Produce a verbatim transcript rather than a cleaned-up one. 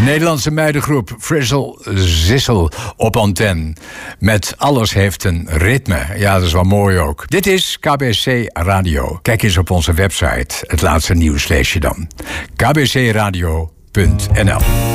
Nederlandse meidengroep Frizzle Zissel op antenne. Met Alles heeft een ritme. Ja, dat is wel mooi ook. Dit is K B C Radio. Kijk eens op onze website. Het laatste nieuws lees je dan. k b c radio punt n l